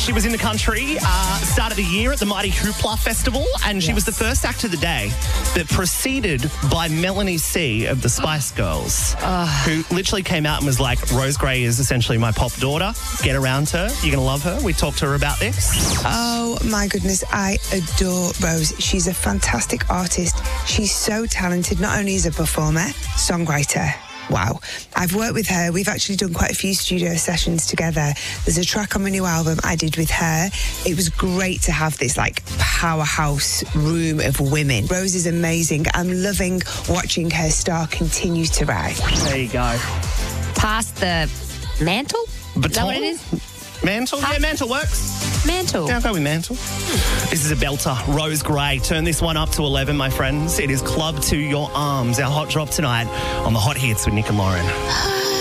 She was in the country, start of the year at the Mighty Hoopla Festival, and she was the first act of the day, but preceded by Melanie C of the Spice Girls, who literally came out and was like, Rose Gray is essentially my pop daughter. Get around her. You're going to love her. We talked to her about this. Oh, my goodness. I adore Rose. She's a fantastic artist. She's so talented, not only as a performer, songwriter. Wow. I've worked with her. We've actually done quite a few studio sessions together. There's a track on my new album I did with her. It was great to have this like powerhouse room of women. Rose is amazing. I'm loving watching her star continue to rise. There you go. Past the mantle? Baton? Is that what it is? Mantle? Yeah, mantle works. Mantle. Yeah, I'll go with mantle. This is a belter. Rose Gray. Turn this one up to 11, my friends. It is Club to Your Arms, our hot drop tonight on the Hot Hits with Nick and Lauren.